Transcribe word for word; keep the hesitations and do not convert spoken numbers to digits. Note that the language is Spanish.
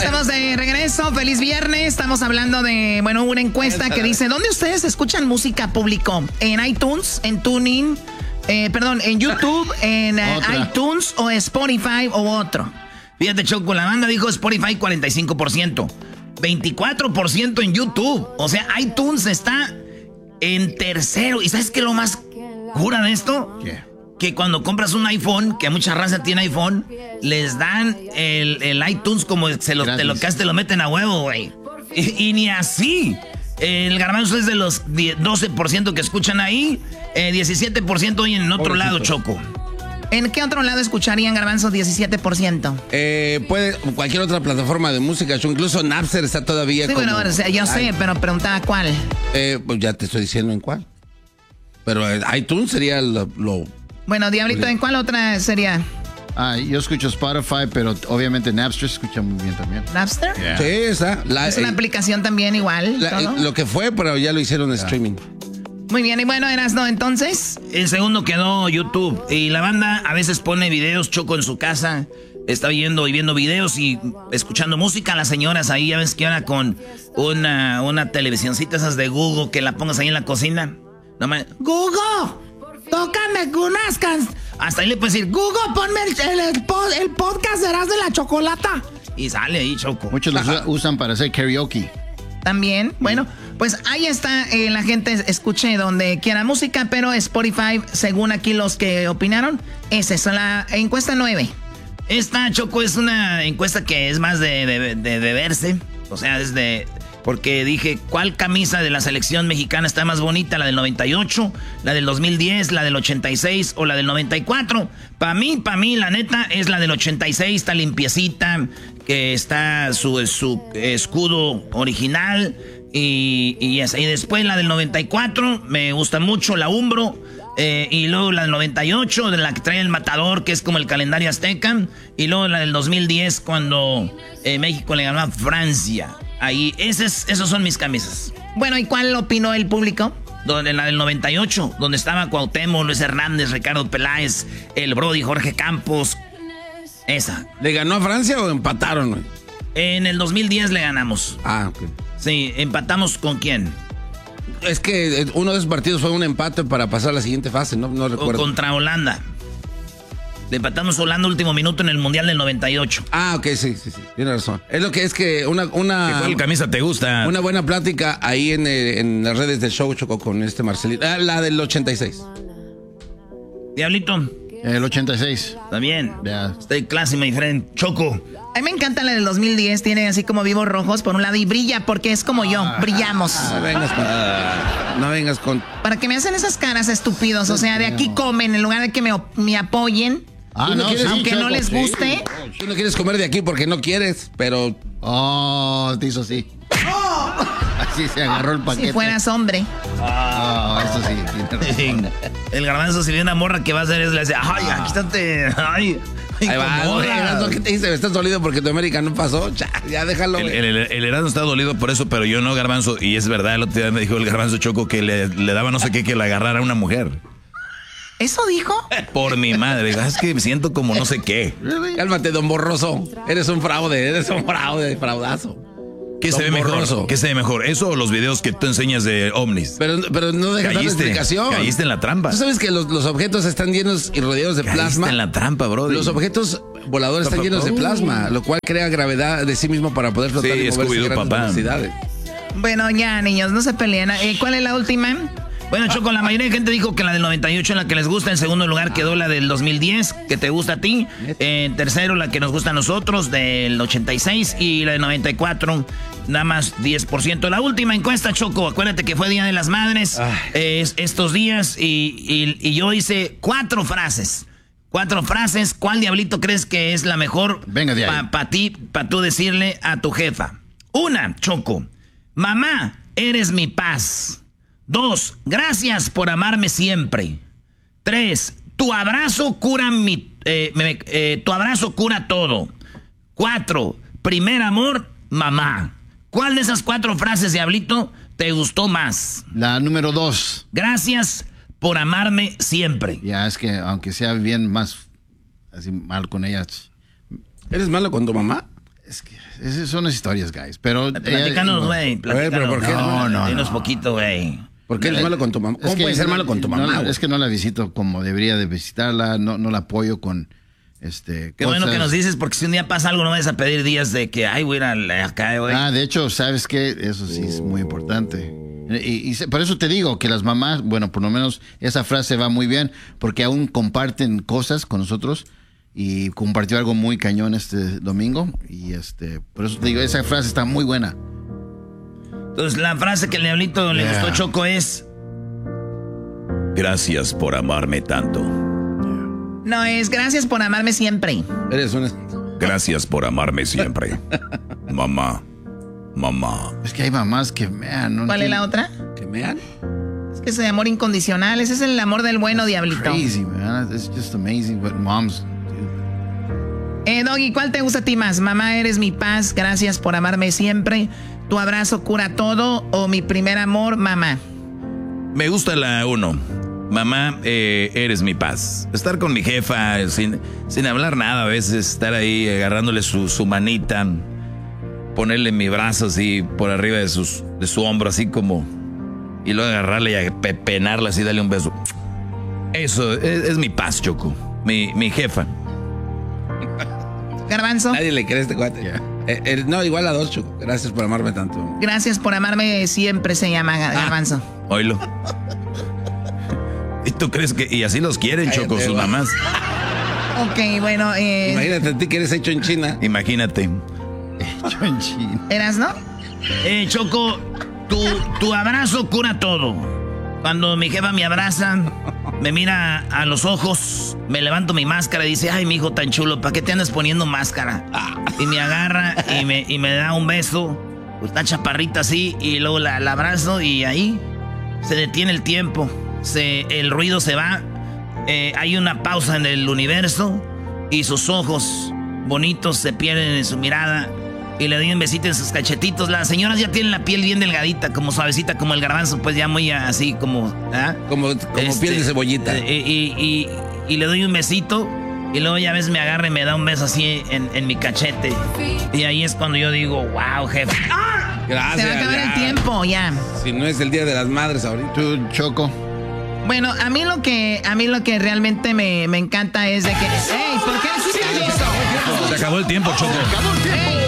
estamos de regreso. Feliz viernes. Estamos hablando de, bueno, una encuesta que dice, ¿dónde ustedes escuchan música público? ¿En iTunes? ¿En TuneIn? Eh, perdón, ¿en YouTube? ¿En uh, iTunes? ¿O Spotify? ¿O otro? Fíjate, Choco, la banda dijo Spotify cuarenta y cinco por ciento. veinticuatro por ciento en YouTube. O sea, iTunes está en tercero. ¿Y sabes qué es lo más cura de esto? ¿Qué? Que cuando compras un iPhone, que mucha raza tiene iPhone, les dan el, el iTunes como se lo, te lo que te lo meten a huevo, güey. Y, y ni así. El Garbanzo es de los doce por ciento que escuchan ahí, eh, diecisiete por ciento hoy en otro Pobrecito. lado, Choco. ¿En qué otro lado escucharían, Garbanzo, diecisiete por ciento? Eh, puede, cualquier otra plataforma de música, incluso Napster está todavía sí, como... bueno, o sea, yo sé, Ay. pero preguntaba cuál. Eh, pues ya te estoy diciendo en cuál. Pero iTunes sería lo... lo bueno, Diablito, ¿en cuál otra sería? Ah, yo escucho Spotify, pero obviamente Napster se escucha muy bien también. ¿Napster? Yeah. Sí, esa. La, es una eh, aplicación también igual. La, eh, lo que fue, pero ya lo hicieron en yeah. streaming. Muy bien, y bueno, Erasno, entonces. El segundo quedó YouTube. Y la banda a veces pone videos, Choco, en su casa. Está viendo y viendo videos y escuchando música. Las señoras ahí, ya ves que ahora con una, una televisioncita esas de Google que la pongas ahí en la cocina. No me... ¡Google! ¡Tócame unas canciones! Hasta ahí le puedes decir, Google, ponme el, el, el, pod, el podcast de Erasmo de la Chocolata. Y sale ahí, Choco. Muchos los usan para hacer karaoke. También, bueno, pues ahí está, eh, la gente escuche donde quiera música, pero Spotify, según aquí los que opinaron, es eso, la encuesta nueve. Esta, Choco, es una encuesta que es más de, de, de, de verse, o sea, es de... Porque dije, ¿cuál camisa de la selección mexicana está más bonita? ¿La del noventa y ocho, la del dos mil diez, la del ochenta y seis o la del noventa y cuatro? Para mí, para mí, la neta, es la del ochenta y seis, está limpiecita, que está su, su escudo original. Y, y, y después la del noventa y cuatro, me gusta mucho, la Umbro. Eh, y luego la del noventa y ocho, de la que trae el matador, que es como el calendario azteca. Y luego la del dos mil diez, cuando eh, México le ganó a Francia. Ahí, esas, esos son mis camisas. Bueno, ¿y cuál opinó el público? Donde, la del noventa y ocho, donde estaba Cuauhtémoc, Luis Hernández, Ricardo Peláez, el Brody, Jorge Campos. Esa. ¿Le ganó a Francia o empataron, güey? En el dos mil diez le ganamos. Ah, ok. Sí, ¿empatamos con quién? Es que uno de esos partidos fue un empate para pasar a la siguiente fase, no, no recuerdo. O contra Holanda. Le empatamos a Holanda último minuto en el Mundial del noventa y ocho. Ah, ok, sí, sí, sí. Tiene razón. Es lo que es que una... una ¿Qué camisa te gusta? Una buena plática ahí en, en las redes del show, Choco, con este Marcelito. Ah, la del ochenta y seis. Diablito. El ochenta y seis. También. Yeah. Stay classy, my friend. Choco. A mí me encanta la del dos mil diez. Tiene así como vivos rojos por un lado y brilla porque es como yo. Ah, brillamos. No vengas con... Ah, no vengas con... Para que me hacen esas caras estúpidos. O sea, de aquí comen en lugar de que me, me apoyen. Ah, no, quieres, sí, aunque Choco, no les sí. guste. Tú no quieres comer de aquí porque no quieres, pero... Oh, te hizo así. Oh. Así se agarró el paquete. Si fueras hombre. Ah, oh, eso sí. El Garbanzo, si viene una morra que va a hacer eso, le dice, ay, aquí estate. Ay, ay, ahí va, no, ¿qué te dice? ¿Estás dolido porque tu América no pasó? Ya, ya déjalo. El, el, el Erasmo está dolido por eso, pero yo no, Garbanzo. Y es verdad, el otro día me dijo el Garbanzo Choco que le, le daba no sé qué que le agarrara a una mujer. ¿Eso dijo? Por mi madre, es que me siento como no sé qué. Cálmate, don Borroso. Eres un fraude, eres un fraude, fraudazo. ¿Qué se ve mejor? ¿Qué se ve mejor? ¿Eso o los videos que tú enseñas de ovnis? Pero, pero no dejas dar explicación. Caíste en la trampa. ¿Tú sabes que los, los objetos están llenos y rodeados de caíste plasma? en la trampa, bro. Los objetos voladores están llenos de plasma, lo cual crea gravedad de sí mismo para poder flotar sí, y moverse a grandes papá. velocidades. Bueno, ya, niños, no se peleen. Eh, ¿Cuál es la última? Bueno, Choco, la mayoría de gente dijo que la del noventa y ocho es la que les gusta. En segundo lugar quedó la del dos mil diez, que te gusta a ti. En tercero, la que nos gusta a nosotros, del ochenta y seis. Y la del noventa y cuatro, nada más diez por ciento. La última encuesta, Choco, acuérdate que fue Día de las Madres eh, estos días. Y, y, y yo hice cuatro frases. Cuatro frases. ¿Cuál, Diablito, crees que es la mejor para pa ti, para tú decirle a tu jefa? Una, Choco. Mamá, eres mi paz. Dos, gracias por amarme siempre. Tres, tu abrazo cura mi, eh, me, eh, tu abrazo cura todo. Cuatro, primer amor, mamá. ¿Cuál de esas cuatro frases, Diablito, te gustó más? La número dos. Gracias por amarme siempre. Ya, es que aunque sea bien más así mal con ellas. ¿Eres malo con tu mamá? Es que esas son las historias, guys. Pero platícanos, güey. Pero ¿por qué? No, no, Dinos no. poquito, güey. ¿Por qué eres malo con tu mamá? ¿Cómo Es que puedes ser malo con tu mamá? No, güey? es que no la visito como debería de visitarla, no, no la apoyo con este. Qué cosas. bueno que nos dices, porque si un día pasa algo, no vas a pedir días de que, ay, voy a ir a acá, güey. Ah, de hecho, ¿sabes qué? Eso sí es muy importante. Y, y por eso te digo que las mamás, bueno, por lo menos esa frase va muy bien, porque aún comparten cosas con nosotros. Y compartió algo muy cañón este domingo. Y este, por eso te digo, esa frase está muy buena. Entonces, la frase que el Diablito le Yeah. gustó, Choco, es... Gracias por amarme tanto. No, es gracias por amarme siempre. Eres una... Gracias por amarme siempre. Mamá. Mamá. Es que hay mamás que, man, no ¿Cuál es entiendo. la otra? ¿Que me han? Es que es el amor incondicional. Ese es el amor del bueno, Diablito. Crazy, man. It's just amazing what moms do. Eh, Doggy, ¿cuál te gusta a ti más? Mamá, eres mi paz, gracias por amarme siempre. Tu abrazo cura todo. O mi primer amor, mamá. Me gusta la uno. Mamá, eh, eres mi paz. Estar con mi jefa sin, sin hablar nada, a veces estar ahí agarrándole su, su manita, ponerle mi brazo así por arriba de, sus, de su hombro, así como... Y luego agarrarle y a pepenarla así, darle un beso. Eso es, es mi paz, Choco. Mi, mi jefa. Garbanzo, Nadie le cree a este cuate. Eh, eh, no, igual a dos, Choco. Gracias por amarme tanto. gracias por amarme siempre, se llama Ga- Garbanzo. Oílo. ¿Y tú crees que...? Y así los quieren, Choco, Cállate, sus va. mamás. Ok, bueno, eh, Imagínate a ti que eres hecho en China. Imagínate. Chonchín. ¿eras, no? Eh, Choco, tu, tu abrazo cura todo. Cuando mi jefa me abraza, me mira a los ojos, me levanto mi máscara y dice, ay, mi hijo tan chulo, ¿para qué te andas poniendo máscara? Y me agarra y me, y me da un beso, una chaparrita así, y luego la, la abrazo y ahí se detiene el tiempo, se, el ruido se va, eh, hay una pausa en el universo y sus ojos bonitos se pierden en su mirada. Y le doy un besito en sus cachetitos. Las señoras ya tienen la piel bien delgadita, como suavecita, como el garbanzo, pues ya muy así, como... ¿ah? Como, como Este, piel de cebollita. eh, Y, y, y le doy un besito. Y luego ya ves, me agarra y me da un beso así en, en mi cachete. Y ahí es cuando yo digo, wow, jefe. Gracias. Se va a acabar ya. el tiempo, ya. Si no es el Día de las Madres ahorita. Tú, Choco. Bueno, a mí lo que a mí lo que realmente me, me encanta es de que... ¡Ey! ¿Por qué hiciste eso? Se acabó el tiempo, Choco.